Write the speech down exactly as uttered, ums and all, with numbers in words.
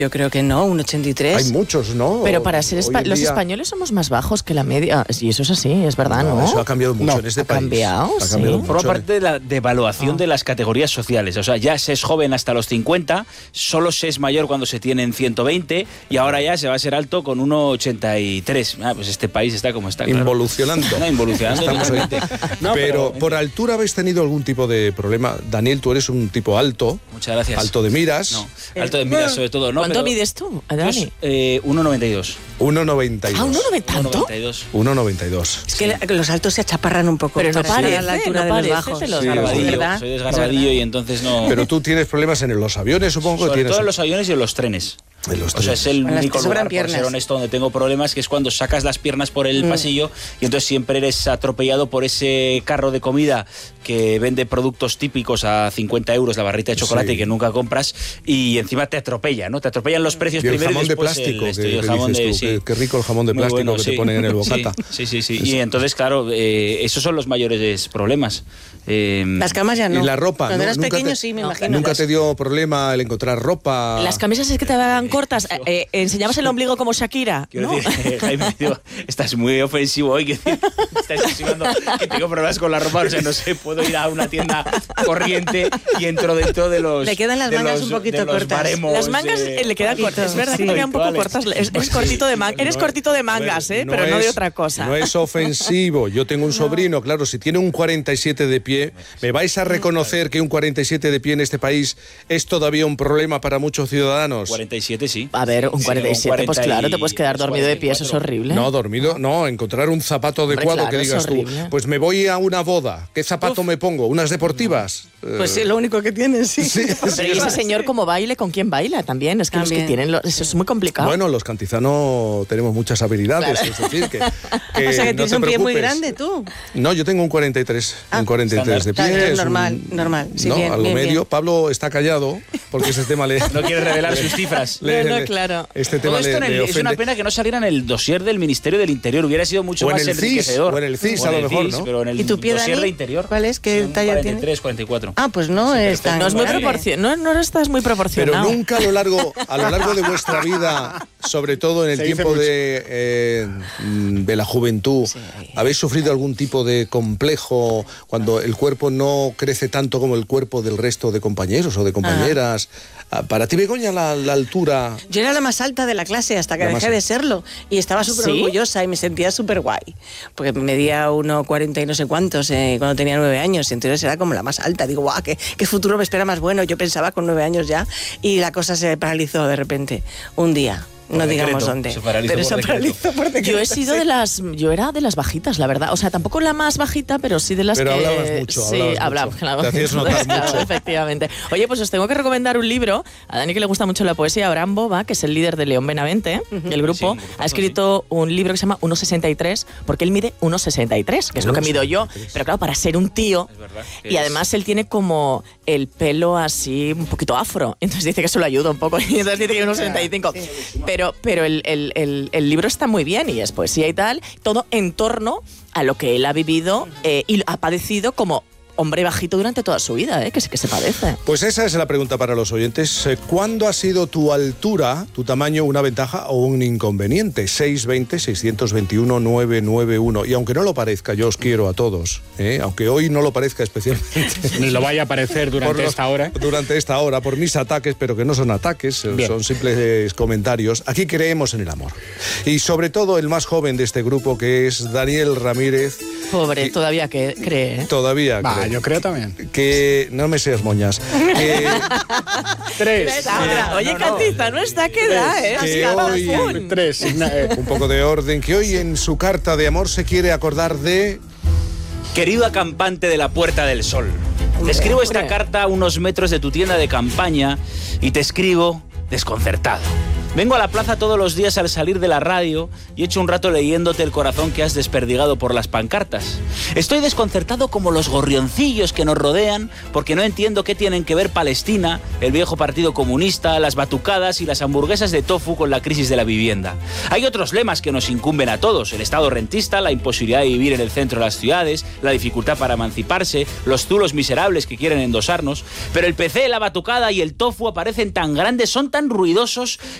Yo creo que no, un ochenta y tres. Hay muchos, ¿no? Pero para ser espa- los día... españoles somos más bajos que la media. Y eso es así, es verdad, ¿no? No, eso ha cambiado mucho no, en este ha país. Cambiado, ha sí. cambiado mucho. Forma parte de la devaluación Ah. de las categorías sociales. O sea, ya se es joven hasta los cincuenta, solo se es mayor cuando se tienen ciento veinte y ahora ya se va a ser alto con uno ochenta y tres. Ah, pues este país está como está. Claro. Involucionando. No, involucionando. Estamos ahí. No, pero, pero por altura habéis tenido algún tipo de problema. Daniel, tú eres un tipo alto. Muchas gracias. Alto de miras. No, alto de miras sobre todo, ¿no? ¿Cuánto pero mides tú, Dani? Pues, eh, uno noventa y dos. uno noventa y dos. Ah, ¿uno noventa uno tanto? noventa y dos. uno noventa y dos. Es que la- los altos se achaparran un poco. Pero no para parece, llegar a la altura no de parece, los bajos. te lo Sí, digo. es Desgarbadillo, verdad, soy es desgarbadillo verdad. y entonces no... Pero tú tienes problemas en los aviones, supongo. Sobre tienes... todo en los aviones y en los trenes. En los O sea, es trenes. el En las único que sobran lugar, por piernas. ser honesto, donde tengo problemas, que es cuando sacas las piernas por el pasillo y entonces siempre eres atropellado por ese carro de comida que vende productos típicos a cincuenta euros, la barrita de chocolate Sí. que nunca compras, y encima te atropella, ¿no? Te atropellan los precios Y el primero jamón y de después plástico, el, que, esto, y el que jamón dices de, tú, sí. qué, qué rico el jamón de Muy plástico bueno, que sí. te ponen en el bocata. Sí, sí, sí. sí. Y entonces, claro, eh, esos son los mayores problemas. Eh, Las camas ya no. Y la ropa. Cuando ¿no? eras Nunca pequeño te- sí, me no, imagino. ¿Nunca te dio problema el encontrar ropa? Las camisas es que te hagan cortas. Eh, eh, enseñabas el ombligo como Shakira, Quiero ¿no? decir, Jaime, digo, estás muy ofensivo hoy, que estás insinuando que tengo problemas con la ropa, o sea, no sé, puedo ir a una tienda corriente y entro dentro de los... Le quedan las de mangas los- un poquito de los cortas. baremos, Las mangas eh, eh, le quedan cortas, es verdad que le quedan un poco habituales. cortas. Es- Eres cortito de man- eres No, cortito de a ver, mangas, ¿eh? Pero no es- de otra cosa. No es ofensivo. Yo tengo un sobrino, claro, si tiene un cuarenta y siete de pie, ¿me vais a reconocer que un cuarenta y siete de pie en este país es todavía un problema para muchos ciudadanos? cuarenta y siete, sí. A ver, un Sí, cuarenta y siete, pues cuarenta y- claro, te puedes quedar dormido de pie, eso es cuarenta y cuatro. horrible. No, dormido, no, encontrar un zapato Hombre, adecuado claro, que es digas tú, horrible. pues me voy a una boda, ¿qué zapato me pongo? ¿Unas deportivas? Pues sí, lo único que tienes, sí. Sí, Pero ¿y ese señor cómo baile? ¿Con quién baila también? Es que los que También. tienen... los- eso es muy complicado. Bueno, los cantizanos tenemos muchas habilidades, es decir, que, que O sea, que no tienes te un pie muy preocupes. grande tú. No, yo tengo un cuarenta y tres, un cuarenta y tres de Está pie. bien, es normal, un- normal. Sí, no, bien, algo bien, medio. bien. Pablo está callado porque ese tema le... No quiere revelar sus cifras. le- No, no, le- claro. Este Todo tema esto le, en el- le es una ofende. pena que no saliera en el dossier del Ministerio del Interior, hubiera sido mucho O en más el C I S, enriquecedor. o en el C I S, O en a lo el mejor, C I S, ¿no? pero en el ¿Y tu pie, dossier Dani? de Interior. ¿Cuál es? ¿Qué Son talla cuarenta y tres, tiene? cuarenta y cuatro. Ah, pues no es tan No es muy grande. proporcionado, no, no estás muy Pero proporcionado. nunca a lo largo, a lo largo de vuestra vida, sobre todo en el Se dice tiempo mucho. de, eh, mm, de la juventud, ¿habéis sufrido algún tipo de complejo cuando el cuerpo no crece tanto como el cuerpo del resto de compañeros o de compañeras? Ah, Para ti, Begoña, la, la altura... Yo era la más alta de la clase hasta que La dejé más- de serlo. Y estaba súper ¿Sí? orgullosa y me sentía súper guay. Porque medía uno cuarenta y no sé cuántos eh, cuando tenía nueve años. Y entonces era como la más alta. Digo, guau, ¿qué, qué futuro me espera más bueno. Yo pensaba con nueve años ya. Y la cosa se paralizó de repente. Un día. No Por digamos decreto, dónde. se paralizó pero por se decreto. paralizó por decreto. Yo he sido sí. de las, yo era de las bajitas, la verdad. O sea, tampoco la más bajita, pero sí de las Pero que... hablabas mucho, sí, hablabas hablaba, mucho. claro. Te hacías notar Claro, mucho. efectivamente. Oye, pues os tengo que recomendar un libro. A Dani, que le gusta mucho la poesía, Abraham Boba, que es el líder de León Benavente, el grupo, Sí, un grupazo, ha escrito un libro que se llama uno sesenta y tres, porque él mide uno sesenta y tres, que es lo que mido yo. Pero claro, para ser un tío... Es verdad que Y es- además él tiene como el pelo así un poquito afro. Entonces dice que eso lo ayuda un poco. Y entonces dice que unos sesenta y cinco. Pero, pero el, el- el- el libro está muy bien y es poesía y tal. Todo en torno a lo que él ha vivido eh, y ha padecido como hombre bajito durante toda su vida, ¿eh? que, se- que se padece. Pues esa es la pregunta para los oyentes. Eh, ¿Cuándo ha sido tu altura, tu tamaño, una ventaja o un inconveniente? seis veinte, seiscientos veintiuno, novecientos noventa y uno. Y aunque no lo parezca, yo os quiero a todos. ¿eh? Aunque hoy no lo parezca especialmente. Ni lo vaya a aparecer durante por los- esta hora. Durante esta hora, por mis ataques, pero que no son ataques, eh, Bien. son simples comentarios. Aquí creemos en el amor. Y sobre todo el más joven de este grupo, que es Daniel Ramírez. Pobre, Y- todavía que cree. ¿eh? Todavía Va, cree. yo creo también. Que no me seas moñas. Que, Tres. Ahora, oye, Cantista, no está que da, ¿eh? que Así, hoy- pum. Tres. sin na- eh, un poco de orden, que hoy en su carta de amor se quiere acordar de... Querido acampante de la Puerta del Sol, te escribo esta Hombre. carta a unos metros de tu tienda de campaña y te escribo desconcertado. Vengo a la plaza todos los días al salir de la radio y echo un rato leyéndote el corazón que has desperdigado por las pancartas. Estoy desconcertado como los gorrioncillos que nos rodean porque no entiendo qué tienen que ver Palestina, el viejo Partido Comunista, las batucadas y las hamburguesas de tofu con la crisis de la vivienda. Hay otros lemas que nos incumben a todos: el estado rentista, la imposibilidad de vivir en el centro de las ciudades, la dificultad para emanciparse, los zulos miserables que quieren endosarnos. Pero el P C, la batucada y el tofu aparecen tan grandes, son tan ruidosos